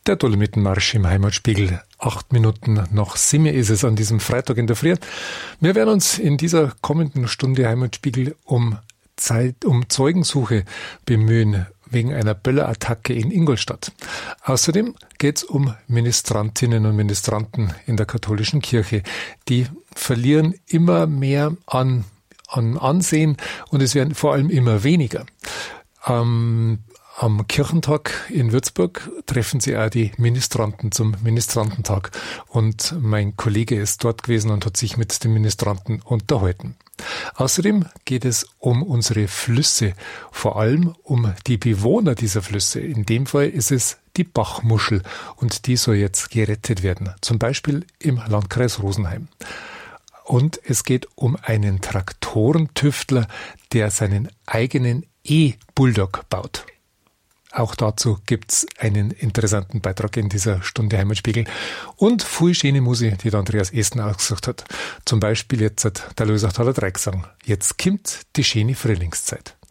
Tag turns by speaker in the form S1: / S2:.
S1: Der Dolomitenmarsch im Heimatspiegel. 8 Minuten nach 7 ist es an diesem Freitag in der Früh. Wir werden uns in dieser kommenden Stunde Heimatspiegel um Zeugensuche bemühen, wegen einer Böller-Attacke in Ingolstadt. Außerdem geht es um Ministrantinnen und Ministranten in der katholischen Kirche. Die verlieren immer mehr an Ansehen und es werden vor allem immer weniger. Am Kirchentag in Würzburg treffen sie auch die Ministranten zum Ministrantentag. Und mein Kollege ist dort gewesen und hat sich mit den Ministranten unterhalten. Außerdem geht es um unsere Flüsse, vor allem um die Bewohner dieser Flüsse. In dem Fall ist es die Bachmuschel und die soll jetzt gerettet werden, zum Beispiel im Landkreis Rosenheim. Und es geht um einen Traktorentüftler, der seinen eigenen E-Bulldog baut. Auch dazu gibt's einen interessanten Beitrag in dieser Stunde Heimatspiegel. Und viel schöne Musik, die der Andreas Esten ausgesucht hat. Zum Beispiel jetzt der Lösachtaler Dreiecksang. Jetzt kommt die schöne Frühlingszeit.